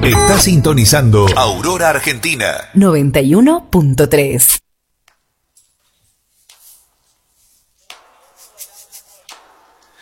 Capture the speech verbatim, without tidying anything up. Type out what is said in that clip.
Está sintonizando Aurora Argentina noventa y uno punto tres.